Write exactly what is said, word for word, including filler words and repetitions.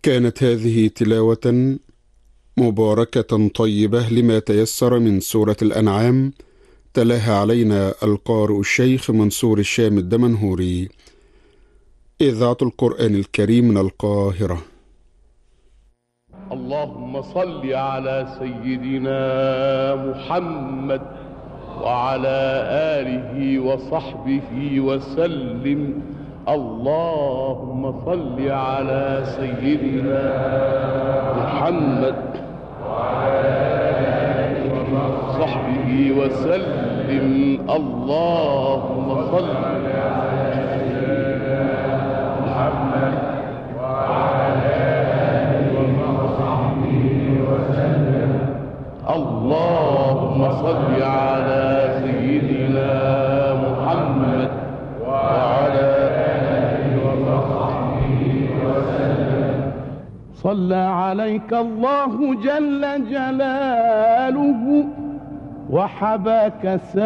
كانت هذه تلاوة مباركة طيبة لما تيسر من سورة الأنعام، تلاها علينا القارئ الشيخ منصور الشام الدمنهوري. إذاعة القرآن الكريم من القاهرة. اللهم صل على سيدنا محمد وعلى آله وصحبه وسلم. اللهم صل على سيدنا محمد وعلى آله وصحبه وسلم. اللهم صل على سيدنا محمد وعلى آله وصحبه وسلم. اللهم صل على سيدنا محمد وعلى آله وصحبه وسلم. صلى عليك الله جل جلاله وحباك